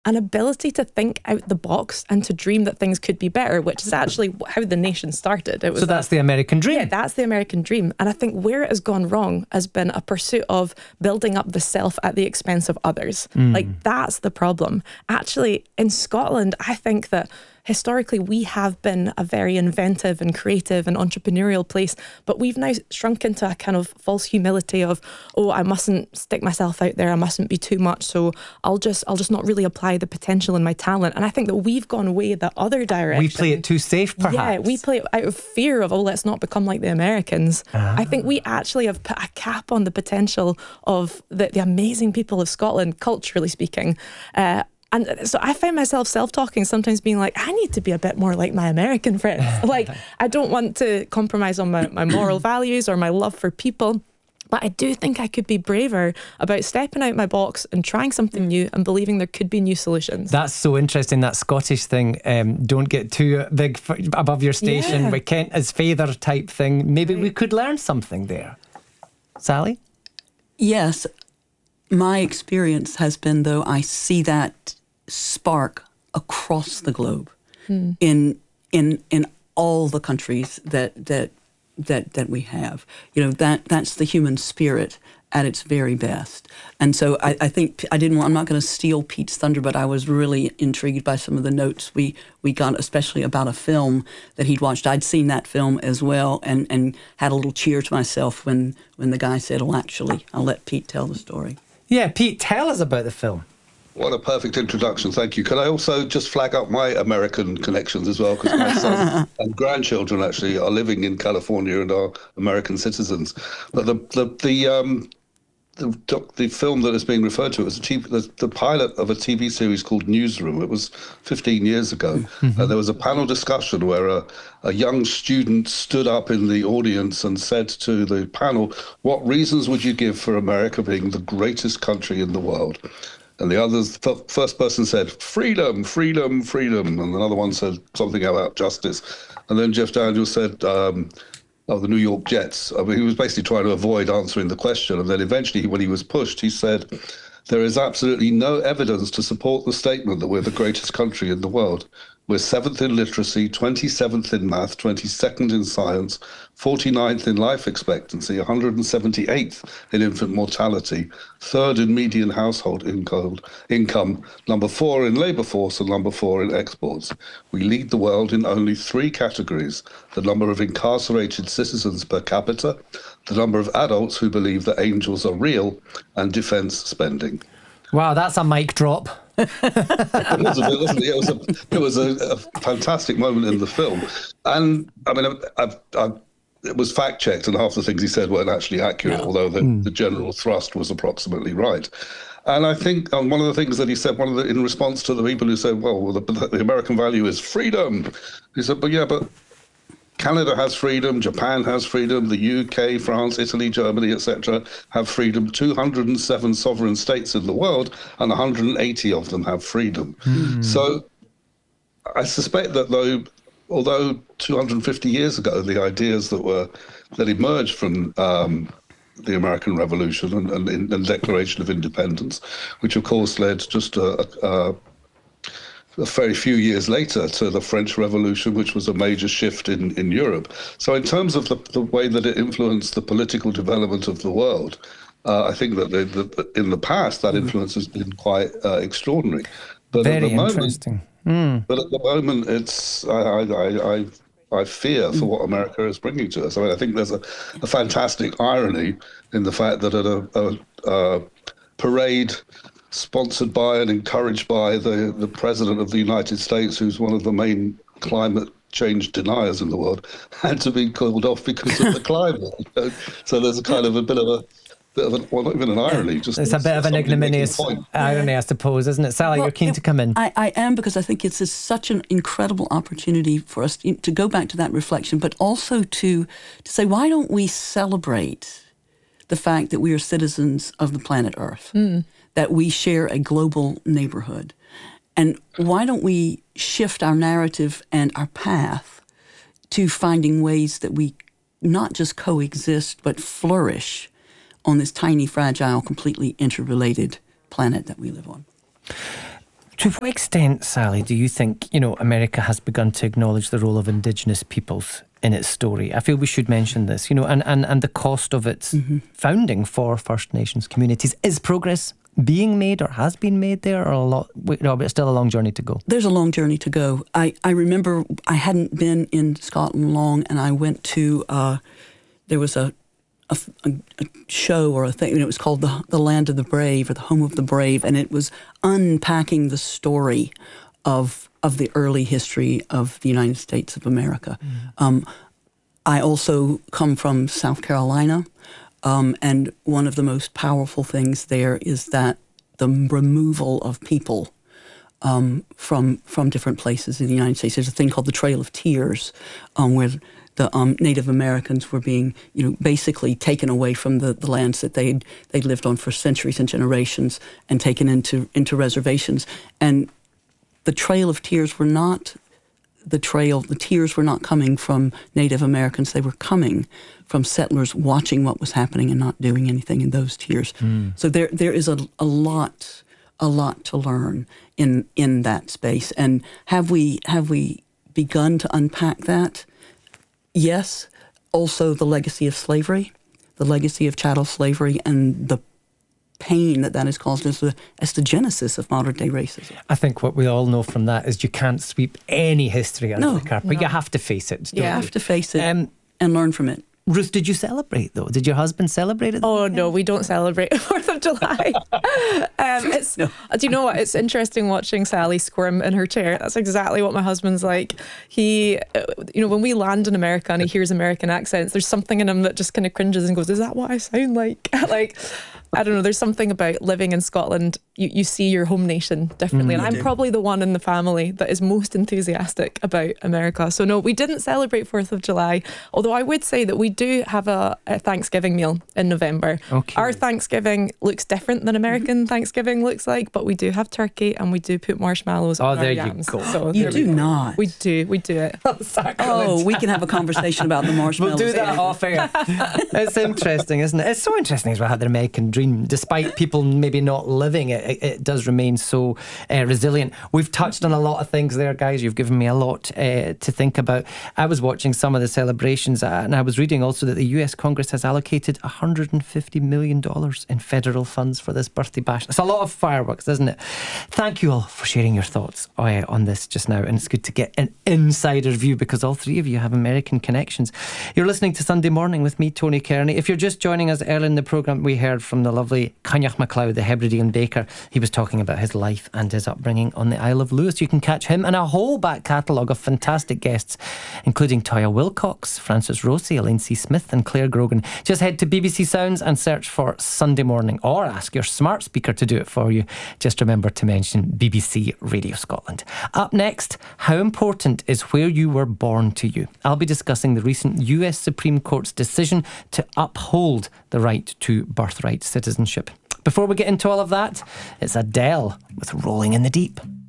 an ability to think out the box and to dream that things could be better, which is actually how the nation started. So that's the American dream. Yeah, that's the American dream. And I think where it has gone wrong has been a pursuit of building up the self at the expense of others. Like, that's the problem. Actually, in Scotland, I think that historically we have been a very inventive and creative and entrepreneurial place, but we've now shrunk into a kind of false humility of, oh, I mustn't stick myself out there, I mustn't be too much, so I'll just not really apply the potential in my talent. And I think that we've gone way the other direction. We play it too safe, perhaps. Yeah, we play it out of fear of, oh, let's not become like the Americans. I think we actually have put a cap on the potential of the amazing people of Scotland, culturally speaking. And so I find myself self-talking, sometimes being like, I need to be a bit more like my American friends. Like, I don't want to compromise on my moral values or my love for people. But I do think I could be braver about stepping out my box and trying something new and believing there could be new solutions. That's so interesting, that Scottish thing. Don't get too big above your station. We can't, as father type thing. Maybe we could learn something there. Sally? Yes. My experience has been, though, I see that spark across the globe in all the countries that we have. You know, that's the human spirit at its very best. And so I think I'm not going to steal Pete's thunder, but I was really intrigued by some of the notes we got, especially about a film that he'd watched. I'd seen that film as well and had a little cheer to myself when the guy said, well, actually, I'll let Pete tell the story. Yeah, Pete, tell us about the film. What a perfect introduction, thank you. Can I also just flag up my American connections as well? Because my son and grandchildren actually are living in California and are American citizens. But the film that is being referred to as the pilot of a TV series called Newsroom. It was 15 years ago. And there was a panel discussion where a young student stood up in the audience and said to the panel, what reasons would you give for America being the greatest country in the world? And the first person said, freedom, freedom, freedom. And another one said something about justice. And then Jeff Daniels said, the New York Jets. I mean, he was basically trying to avoid answering the question. And then eventually, when he was pushed, he said, there is absolutely no evidence to support the statement that we're the greatest country in the world. We're 7th in literacy, 27th in math, 22nd in science, 49th in life expectancy, 178th in infant mortality, 3rd in median household income, number 4 in labour force, and number 4 in exports. We lead the world in only 3 categories: the number of incarcerated citizens per capita, the number of adults who believe that angels are real, and defence spending. Wow, that's a mic drop. It was a fantastic moment in the film. And I mean, it was fact-checked, and half the things he said weren't actually accurate, although the general thrust was approximately right. And I think one of the things that he said, in response to the people who said, well, the American value is freedom, he said, but Canada has freedom, Japan has freedom, the UK, France, Italy, Germany, etc. have freedom. 207 sovereign states in the world, and 180 of them have freedom. So I suspect that although 250 years ago, the ideas that emerged from the American Revolution and the Declaration of Independence, which of course led just a very few years later to the French Revolution, which was a major shift in Europe. So in terms of the way that it influenced the political development of the world, I think that in the past that influence has been quite extraordinary. But very interesting. But at the moment, I fear for what America is bringing to us. I mean, I think there's a fantastic irony in the fact that at a parade sponsored by and encouraged by the President of the United States, who's one of the main climate change deniers in the world, had to be called off because of the climate. So there's a kind of a bit of a well, not even an irony. Just it's a bit of an ignominious irony, I suppose, isn't it? Sally, you're keen to come in. I am, because I think it's such an incredible opportunity for us to go back to that reflection, but also to say, why don't we celebrate the fact that we are citizens of the planet Earth, that we share a global neighborhood? And why don't we shift our narrative and our path to finding ways that we not just coexist, but flourish on this tiny, fragile, completely interrelated planet that we live on? To what extent, Sally, do you think, America has begun to acknowledge the role of Indigenous peoples in its story? I feel we should mention this, and the cost of its founding for First Nations communities. Is progress being made or has been made there, or but it's still a long journey to go? There's a long journey to go. I remember I hadn't been in Scotland long, and I went to, there was a show or a thing, it was called the Land of the Brave, or the Home of the Brave, and it was unpacking the story of the early history of the United States of America. I also come from South Carolina, and one of the most powerful things there is that the removal of people from different places in the United States. There's a thing called the Trail of Tears, where the Native Americans were being, basically taken away from the lands that they'd lived on for centuries and generations, and taken into reservations. And the Trail of Tears were not the tears were not coming from Native Americans. They were coming from settlers watching what was happening and not doing anything in those tears. So there is a lot to learn in that space. And have we begun to unpack that? Yes. Also the legacy of slavery, the legacy of chattel slavery, and the pain that has caused as the genesis of modern day racism. I think what we all know from that is you can't sweep any history under the carpet. You have to face it. You have to face it and learn from it. Ruth, did you celebrate though? Did your husband celebrate it? Oh no, we don't celebrate 4th of July. Do you know what? It's interesting watching Sally squirm in her chair. That's exactly what my husband's like. He, when we land in America and he hears American accents, there's something in him that just kind of cringes and goes, "Is that what I sound like?" I don't know, there's something about living in Scotland, you see your home nation differently. And I'm probably the one in the family that is most enthusiastic about America. So no, we didn't celebrate 4th of July, although I would say that we do have a Thanksgiving meal in November. Okay. Our Thanksgiving looks different than American Thanksgiving looks like, but we do have turkey and we do put marshmallows on our yams. You go. So you do not. We do it. Oh, we can have a conversation about the marshmallows. We'll do that off air. It's interesting, isn't it? It's so interesting as well how the American dream, despite people maybe not living it, it does remain so resilient. We've touched on a lot of things there, guys. You've given me a lot to think about. I was watching some of the celebrations, and I was reading also that the US Congress has allocated $150 million in federal funds for this birthday bash. It's a lot of fireworks, isn't it? Thank you all for sharing your thoughts on this just now, and it's good to get an insider view because all three of you have American connections. You're listening to Sunday Morning with me, Tony Kearney. If you're just joining us early in the programme, we heard from the lovely Cynyacht MacLeod, the Hebridean baker. He was talking about his life and his upbringing on the Isle of Lewis. You can catch him and a whole back catalogue of fantastic guests, including Toya Wilcox, Francis Rossi, Elaine C. Smith and Claire Grogan. Just head to BBC Sounds and search for Sunday Morning, or ask your smart speaker to do it for you. Just remember to mention BBC Radio Scotland. Up next, how important is where you were born to you? I'll be discussing the recent US Supreme Court's decision to uphold the right to birthright citizenship. Before we get into all of that, it's Adele with Rolling in the Deep.